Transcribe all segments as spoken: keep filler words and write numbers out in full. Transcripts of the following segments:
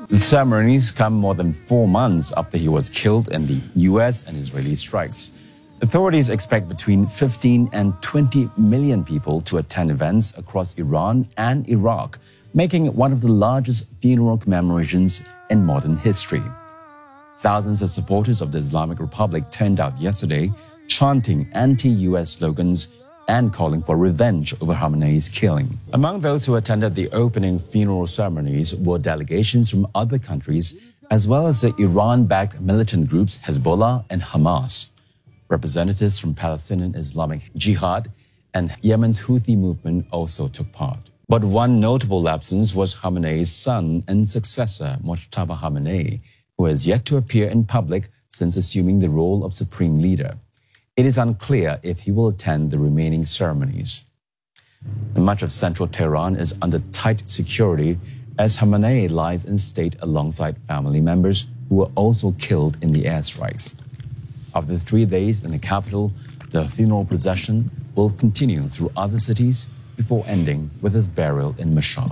The ceremonies come more than four months after he was killed in the U S and Israeli strikes. Authorities expect between fifteen and twenty million people to attend events across Iran and Iraq, making it one of the largest funeral commemorations in modern history. Thousands of supporters of the Islamic Republic turned out yesterday, chanting anti-U S slogans and calling for revenge over Khamenei's killing. Among those who attended the opening funeral ceremonies were delegations from other countries, as well as the Iran-backed militant groups Hezbollah and Hamas. Representatives from Palestinian Islamic Jihad and Yemen's Houthi movement also took part. But one notable absence was Khamenei's son and successor, Mojtaba Khamenei, who has yet to appear in public since assuming the role of supreme leader. It is unclear if he will attend the remaining ceremonies. Much of central Tehran is under tight security as Khamenei lies in state alongside family members who were also killed in the airstrikes. After three days in the capital, the funeral procession will continue through other cities before ending with his burial in Mashhad.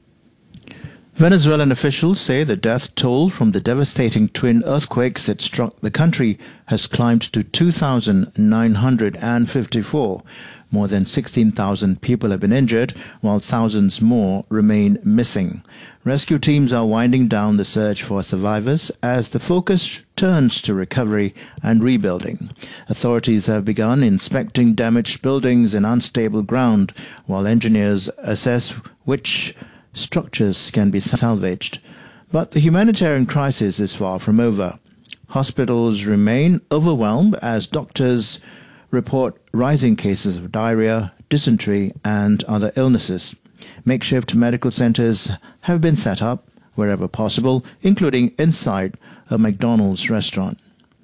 Venezuelan officials say the death toll from the devastating twin earthquakes that struck the country has climbed to two thousand nine hundred fifty-four. More than sixteen thousand people have been injured, while thousands more remain missing. Rescue teams are winding down the search for survivors as the focus turns to recovery and rebuilding. Authorities have begun inspecting damaged buildings and unstable ground, while engineers assess which structures can be salvaged. But the humanitarian crisis is far from over. Hospitals remain overwhelmed as doctors report rising cases of diarrhea, dysentery, and other illnesses. Makeshift medical centers have been set up wherever possible, including inside a McDonald's restaurant.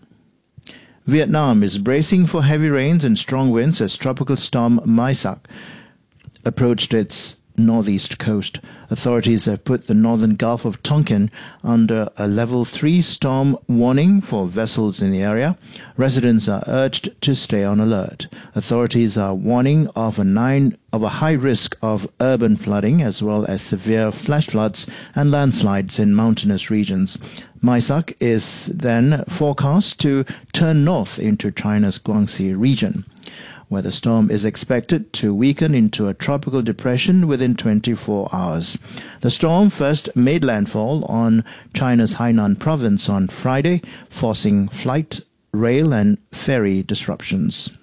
Vietnam is bracing for heavy rains and strong winds as tropical storm Maisak approached its northeast coast. Authorities have put the northern Gulf of Tonkin under a level three storm warning for vessels in the area. Residents are urged to stay on alert. Authorities are warning of a nine of a high risk of urban flooding as well as severe flash floods and landslides in mountainous regions. Maisak is then forecast to turn north into China's Guangxi region, where the storm is expected to weaken into a tropical depression within twenty-four hours. The storm first made landfall on China's Hainan province on Friday, forcing flight, rail and ferry disruptions.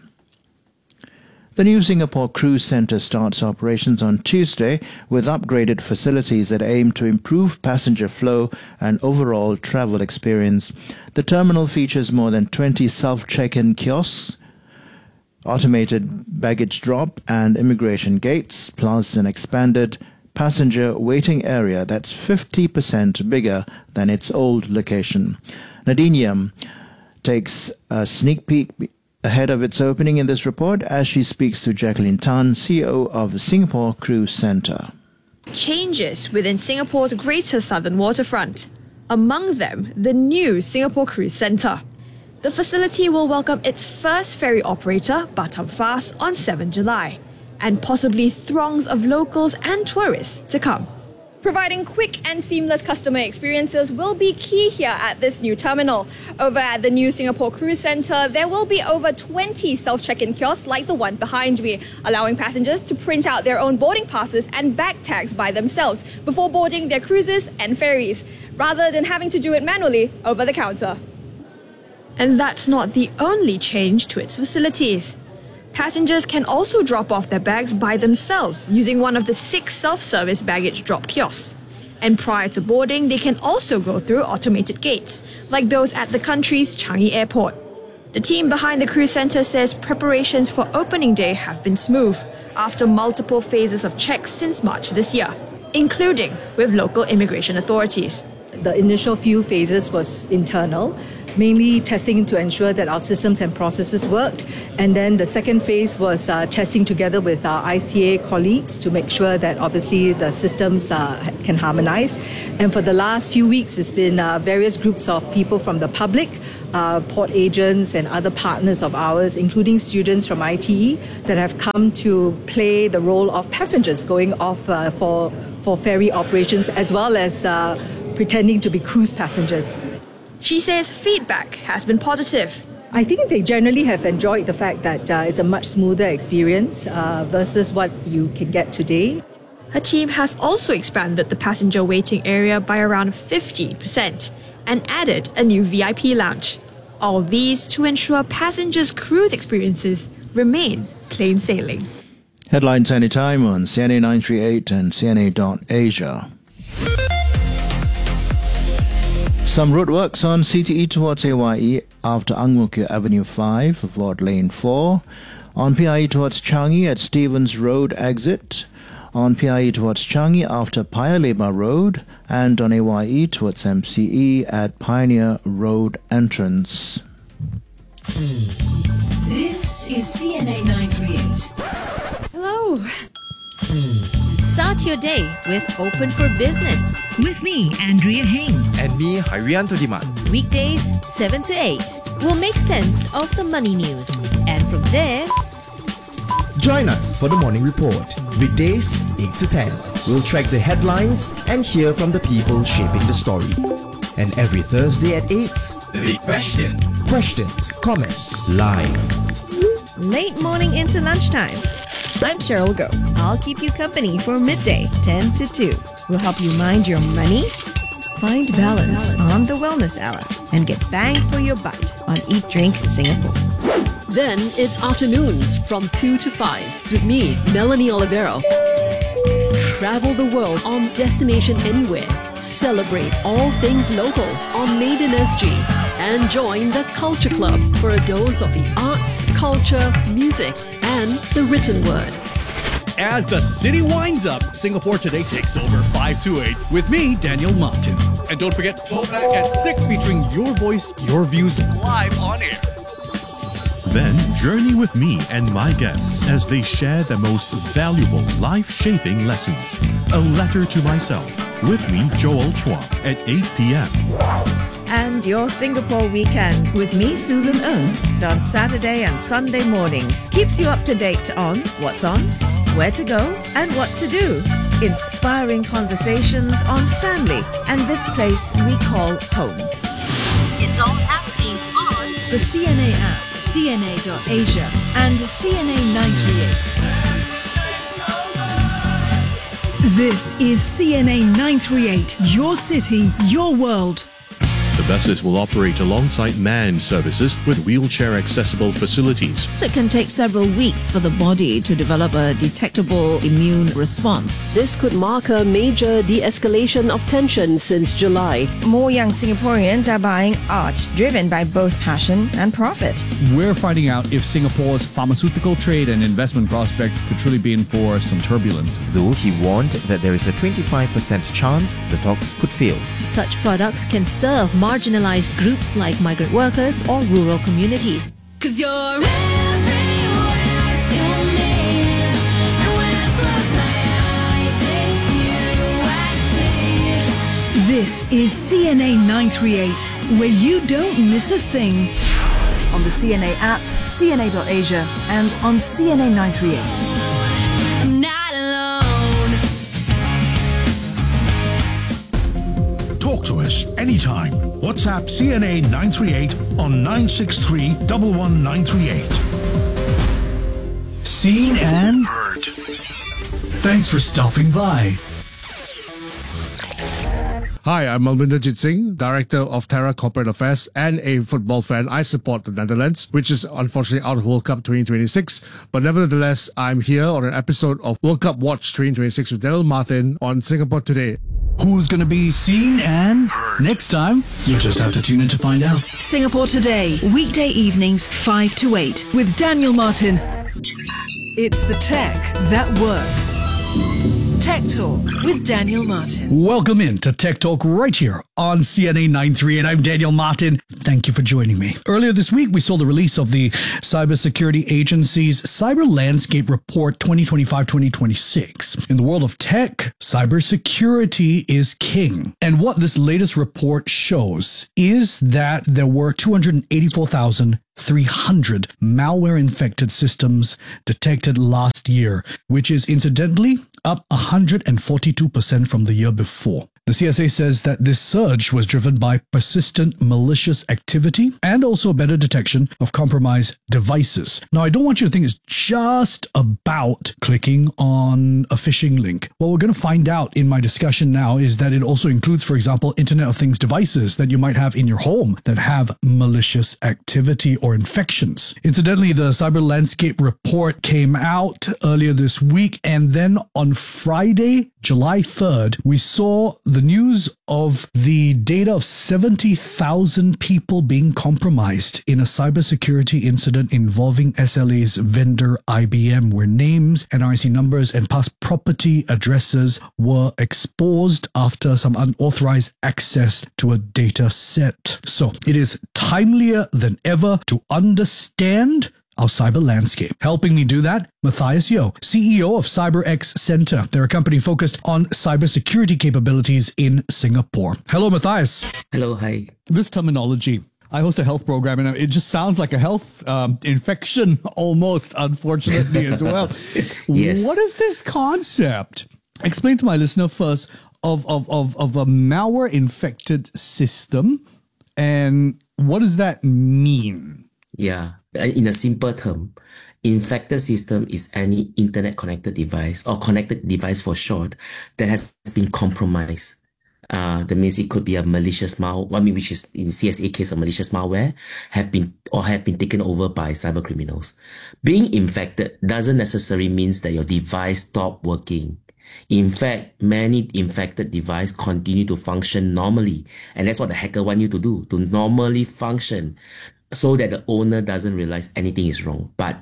The new Singapore Cruise Centre starts operations on Tuesday with upgraded facilities that aim to improve passenger flow and overall travel experience. The terminal features more than twenty self-check-in kiosks, automated baggage drop and immigration gates, plus an expanded passenger waiting area that's fifty percent bigger than its old location. Nadine Yam takes a sneak peek ahead of its opening in this report as she speaks to Jacqueline Tan, C E O of the Singapore Cruise Centre. Changes within Singapore's Greater Southern Waterfront. Among them, the new Singapore Cruise Centre. The facility will welcome its first ferry operator, Batam Fast, on the seventh of July, and possibly throngs of locals and tourists to come. Providing quick and seamless customer experiences will be key here at this new terminal. Over at the new Singapore Cruise Centre, there will be over twenty self-check-in kiosks like the one behind me, allowing passengers to print out their own boarding passes and bag tags by themselves before boarding their cruises and ferries, rather than having to do it manually over the counter. And that's not the only change to its facilities. Passengers can also drop off their bags by themselves using one of the six self-service baggage drop kiosks. And prior to boarding, they can also go through automated gates, like those at the country's Changi Airport. The team behind the cruise centre says preparations for opening day have been smooth after multiple phases of checks since March this year, including with local immigration authorities. The initial few phases was internal, mainly testing to ensure that our systems and processes worked. And then the second phase was uh, testing together with our I C A colleagues to make sure that obviously the systems uh, can harmonize. And for the last few weeks, it's been uh, various groups of people from the public, uh, port agents and other partners of ours, including students from I T E, that have come to play the role of passengers going off uh, for, for ferry operations, as well as uh, pretending to be cruise passengers. She says feedback has been positive. I think they generally have enjoyed the fact that uh, it's a much smoother experience uh, versus what you can get today. Her team has also expanded the passenger waiting area by around fifty percent and added a new V I P lounge. All these to ensure passengers' cruise experiences remain plain sailing. Headlines anytime on C N A nine thirty-eight and C N A dot Asia. Some roadworks on C T E towards A Y E after Ang Mo Kio Avenue five, avoid lane four. On P I E towards Changi at Stevens Road exit. On P I E towards Changi after Paya Lebar Road. And on A Y E towards M C E at Pioneer Road entrance. This is C N A nine thirty-eight. Hello. Start your day with Open for Business. With me, Andrea Heng. And me, Harianto Diman. Weekdays seven to eight. We'll make sense of the money news. And from there, join us for the morning report. Weekdays eight to ten. We'll track the headlines and hear from the people shaping the story. And every Thursday at eight, the big question. Questions, comments, live. Late morning into lunchtime. I'm Cheryl Go. I'll keep you company for midday, ten to two. We'll help you mind your money, find balance on the Wellness Hour, and get bang for your buck on Eat Drink Singapore. Then it's afternoons from two to five with me, Melanie Olivero. Travel the world on Destination Anywhere. Celebrate all things local on Made in S G. And join the Culture Club for a dose of the arts, culture, music, and the written word. As the city winds up, Singapore Today takes over five to eight with me, Daniel Martin. And don't forget, Throwback at six featuring your voice, your views, live on air. Then journey with me and my guests as they share the most valuable life-shaping lessons. A Letter to Myself with me, Joel Chua, at eight p.m. And your Singapore weekend with me, Susan Ng, on Saturday and Sunday mornings. Keeps you up to date on what's on, where to go, and what to do. Inspiring conversations on family and this place we call home. It's all happening on the C N A app, C N A dot Asia, and C N A nine thirty-eight. This is C N A nine thirty-eight, your city, your world. The buses will operate alongside manned services with wheelchair-accessible facilities. It can take several weeks for the body to develop a detectable immune response. This could mark a major de-escalation of tension since July. More young Singaporeans are buying art driven by both passion and profit. We're finding out if Singapore's pharmaceutical trade and investment prospects could truly be in for some turbulence. Though he warned that there is a twenty-five percent chance the talks could fail. Such products can serve marginalized groups like migrant workers or rural communities. Cause you're everywhere to me, and when I close my eyes, it's you I see. This is C N A nine thirty-eight, where you don't miss a thing. On the C N A app, C N A dot Asia, and on C N A nine thirty-eight. I'm not alone. Talk to us anytime. WhatsApp C N A nine thirty-eight on nine six three, one one nine three eight. Seen and heard. Thanks for stopping by. Hi, I'm Malvinder Jit Singh, Director of Terra Corporate Affairs and a football fan. I support the Netherlands, which is unfortunately out of World Cup twenty twenty-six. But nevertheless, I'm here on an episode of World Cup Watch twenty twenty-six with Daniel Martin on Singapore Today. Who's going to be seen and heard? Next time, you'll just have to tune in to find out. Singapore Today, weekday evenings five to eight with Daniel Martin. It's the tech that works. Tech Talk with Daniel Martin. Welcome in to Tech Talk right here on C N A nine thirty-eight. I'm Daniel Martin. Thank you for joining me. Earlier this week, we saw the release of the Cybersecurity Agency's Cyber Landscape Report twenty twenty-five twenty twenty-six. In the world of tech, cybersecurity is king. And what this latest report shows is that there were two hundred eighty-four thousand three hundred malware-infected systems detected last year, which is incidentally up one hundred forty-two percent from the year before. The C S A says that this surge was driven by persistent malicious activity and also better detection of compromised devices. Now, I don't want you to think it's just about clicking on a phishing link. What we're going to find out in my discussion now is that it also includes, for example, Internet of Things devices that you might have in your home that have malicious activity or infections. Incidentally, the Cyber Landscape report came out earlier this week, and then on Friday, July third, we saw the news of the data of seventy thousand people being compromised in a cybersecurity incident involving S L A's vendor I B M, where names, N R I C numbers, and past property addresses were exposed after some unauthorized access to a data set. So it is timelier than ever to understand our cyber landscape. Helping me do that, Matthias Yeo, C E O of CyberX Center. They're a company focused on cybersecurity capabilities in Singapore. Hello, Matthias. Hello, hi. This terminology, I host a health program, and it just sounds like a health um, infection almost, unfortunately, as well. Yes. What is this concept? Explain to my listener first of, of, of, of a malware-infected system, and what does that mean? Yeah. In a simple term, infected system is any internet connected device or connected device for short that has been compromised. Uh, that means it could be a malicious malware, I mean, which is in C S A case, a malicious malware have been or have been taken over by cyber criminals. Being infected doesn't necessarily means that your device stopped working. In fact, many infected devices continue to function normally, and that's what the hacker want you to do, to normally function, so that the owner doesn't realize anything is wrong. But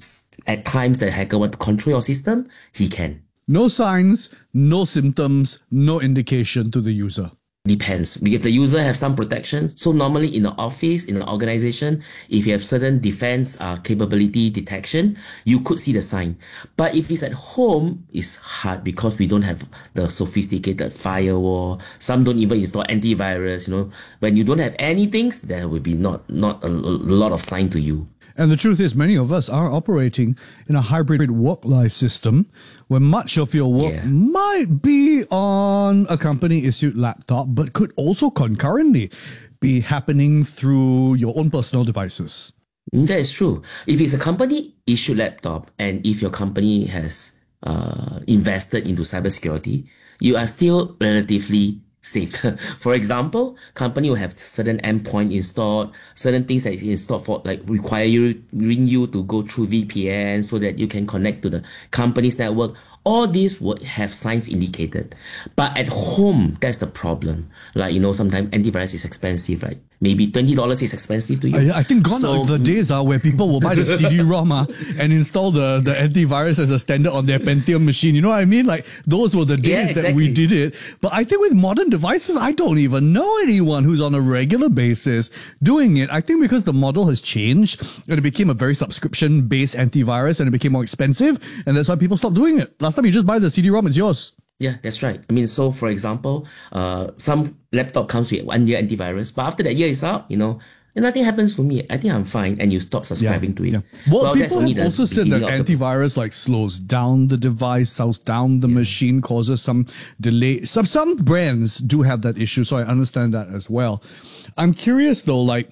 at times the hacker want to control your system, he can. No signs, no symptoms, no indication to the user. Depends. If the user have some protection, so normally in the office, in the organization, if you have certain defense uh, capability detection, you could see the sign. But if it's at home, it's hard because we don't have the sophisticated firewall. Some don't even install antivirus. You know, when you don't have anything, there will be not not a, a lot of sign to you. And the truth is, many of us are operating in a hybrid work-life system where much of your work yeah. might be on a company-issued laptop, but could also concurrently be happening through your own personal devices. That is true. If it's a company-issued laptop, and if your company has uh, invested into cybersecurity, you are still relatively safe. For example, company will have certain endpoint installed, certain things that is installed for like require you, you to go through V P N so that you can connect to the company's network. All these would have signs indicated. But at home, that's the problem. Like, you know, sometimes antivirus is expensive, right? Maybe twenty dollars is expensive to you. I, I think gone so, are the days are where people will buy the C D ROM uh, and install the, the antivirus as a standard on their Pentium machine. You know what I mean? Like, those were the days yeah, exactly. that we did it. But I think with modern devices, I don't even know anyone who's on a regular basis doing it. I think because the model has changed and it became a very subscription-based antivirus and it became more expensive, and that's why people stopped doing it. Last time you just buy the C D ROM, it's yours. Yeah, that's right. I mean, so for example, uh, some laptop comes with one year antivirus, but after that year is out, you know, and nothing happens to me. I think I'm fine, and you stop subscribing yeah, to it. Yeah. Well, well people have also said that antivirus like slows down the device, slows down the yeah. machine, causes some delay. Some some brands do have that issue, so I understand that as well. I'm curious though, like,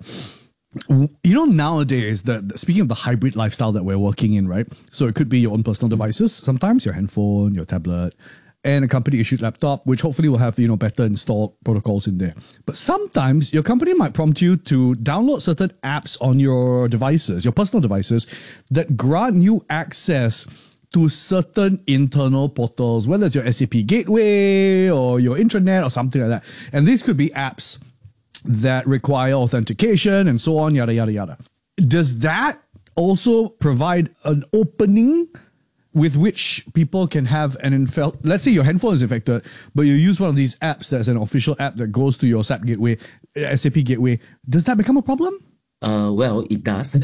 you know, nowadays, the, the speaking of the hybrid lifestyle that we're working in, right? So it could be your own personal devices, sometimes your handphone, your tablet, and a company-issued laptop, which hopefully will have, you know, better installed protocols in there. But sometimes your company might prompt you to download certain apps on your devices, your personal devices, that grant you access to certain internal portals, whether it's your S A P gateway or your intranet or something like that. And these could be apps that require authentication and so on, yada, yada, yada. Does that also provide an opening with which people can have an infect? Let's say your handphone is infected, but you use one of these apps that's an official app that goes to your S A P gateway, S A P gateway. Does that become a problem? Uh, well, it does.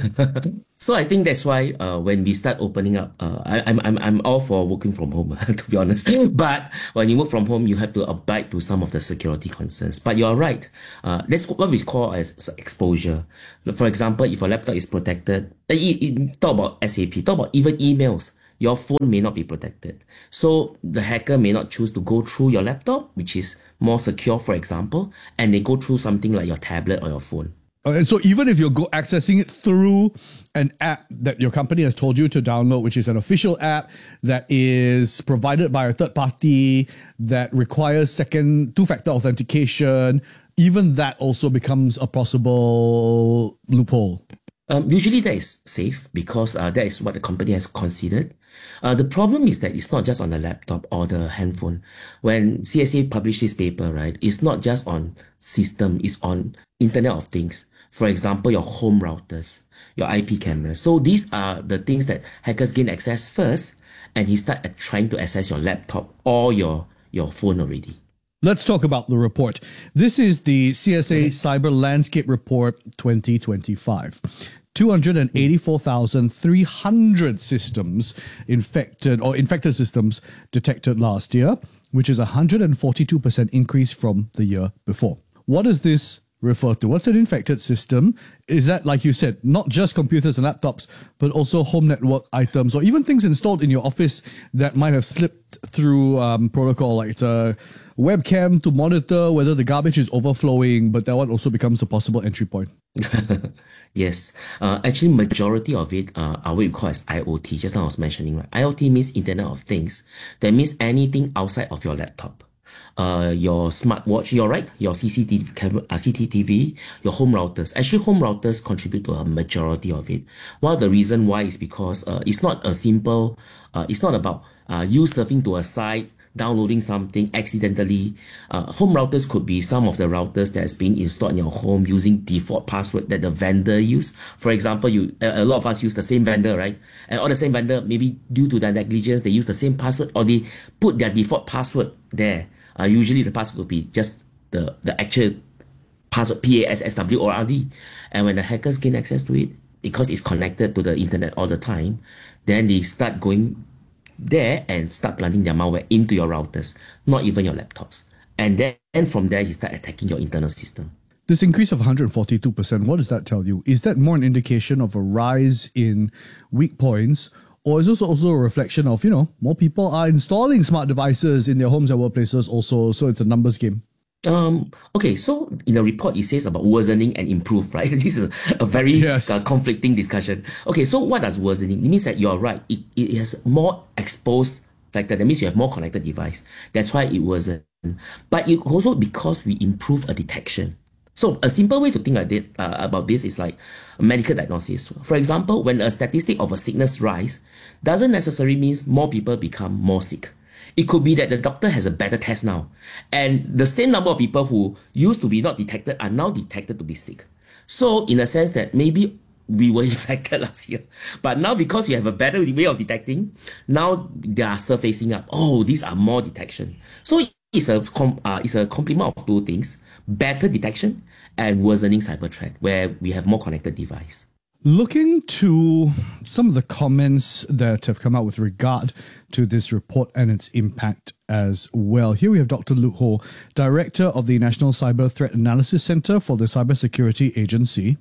So I think that's why uh, when we start opening up, uh, I, I'm I'm I'm all for working from home, to be honest. But when you work from home, you have to abide to some of the security concerns. But you are right. Uh, that's what we call as exposure. For example, if your laptop is protected, uh, talk about S A P, talk about even emails. Your phone may not be protected. So the hacker may not choose to go through your laptop, which is more secure, for example, and they go through something like your tablet or your phone. And so even if you're go accessing it through an app that your company has told you to download, which is an official app that is provided by a third party that requires second two-factor authentication, even that also becomes a possible loophole. Um, usually that is safe because uh, that is what the company has considered. Uh, the problem is that it's not just on the laptop or the handphone. When C S A published this paper, right, it's not just on system, it's on Internet of Things. For example, your home routers, your I P cameras. So these are the things that hackers gain access first, and he start at trying to access your laptop or your, your phone already. Let's talk about the report. This is the C S A Cyber Landscape Report twenty twenty-five. two hundred eighty-four thousand three hundred systems infected or infected systems detected last year, which is a one hundred forty-two percent increase from the year before. What does this refer to? What's an infected system? Is that, like you said, not just computers and laptops, but also home network items or even things installed in your office that might have slipped through um, protocol, like it's a webcam to monitor whether the garbage is overflowing, but that one also becomes a possible entry point. Yes. Uh, actually, majority of it uh, are what we call as I O T. Just now I was mentioning, right? I O T means Internet of Things. That means anything outside of your laptop. Uh, your smartwatch, you're right, your C C T V, camera, uh, C C T V, your home routers. Actually, home routers contribute to a majority of it. One of the reason why is because uh, it's not a simple, uh, it's not about uh, you surfing to a site, downloading something accidentally. Uh, home routers could be some of the routers that's being installed in your home using default password that the vendor use. For example, you a, a lot of us use the same vendor, right? And all the same vendor, maybe due to their negligence, they use the same password or they put their default password there. Uh, usually the password will be just the, the actual password, P A S S W O R D. And when the hackers gain access to it, because it's connected to the internet all the time, then they start going there and start planting their malware into your routers, not even your laptops. And then and from there, you start attacking your internal system. This increase of one hundred forty-two percent, what does that tell you? Is that more an indication of a rise in weak points? Or is this also a reflection of, you know, more people are installing smart devices in their homes and workplaces also, so it's a numbers game? Um, okay, so in the report, it says about worsening and improve, right? This is a, a very yes. uh, conflicting discussion. Okay, so what does worsening? It means that you're right. It, it has more exposed factor. That means you have more connected device. That's why it worsened. But it also because we improve a detection. So a simple way to think about, it, uh, about this is like a medical diagnosis. For example, when a statistic of a sickness rise, doesn't necessarily mean more people become more sick. It could be that the doctor has a better test now, and the same number of people who used to be not detected are now detected to be sick. So in a sense that maybe we were infected last year, but now because we have a better way of detecting, now they are surfacing up. Oh, these are more detection. So it's a com- uh, it's a complement of two things: better detection and worsening cyber threat, where we have more connected device. Looking to some of the comments that have come out with regard to this report and its impact as well. Here we have Doctor Luke Ho, Director of the National Cyber Threat Analysis Center for the Cybersecurity Agency.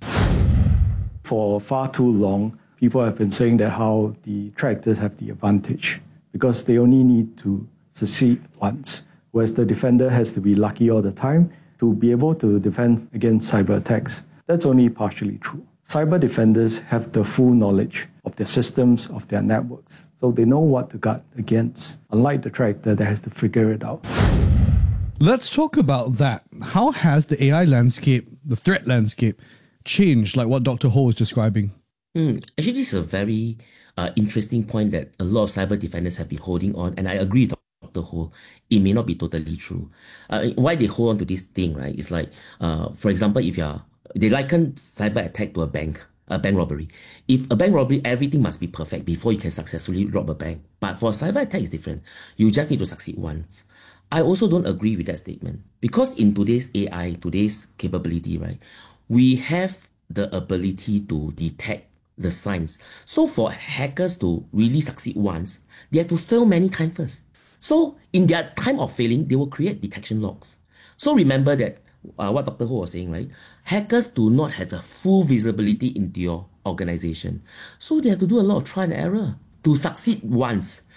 For far too long, people have been saying that how the threat actors have the advantage because they only need to succeed once, whereas the defender has to be lucky all the time to be able to defend against cyber attacks. That's only partially true. Cyber defenders have the full knowledge of their systems, of their networks, so they know what to guard against, unlike the threat actor that has to figure it out. Let's talk about that. How has the A I landscape, the threat landscape, changed, like what Doctor Ho was describing? Mm, actually, this is a very uh, interesting point that a lot of cyber defenders have been holding on, and I agree with Doctor Ho. It may not be totally true. Uh, why they hold on to this thing, right? It's like, uh, for example, if you're they liken cyber attack to a bank, a bank robbery. If a bank robbery, everything must be perfect before you can successfully rob a bank. But for a cyber attack, it's different. You just need to succeed once. I also don't agree with that statement because in today's A I, today's capability, right, we have the ability to detect the signs. So for hackers to really succeed once, they have to fail many times first. So in their time of failing, they will create detection logs. So remember that Uh, what Doctor Ho was saying, right? Hackers do not have a full visibility into your organization. So they have to do a lot of trial and error to succeed once.